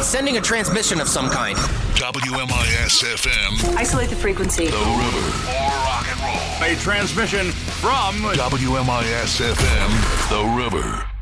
sending a transmission of some kind. WMIS FM. Isolate the frequency. The River. More rock and roll. A transmission from WMIS FM. The River.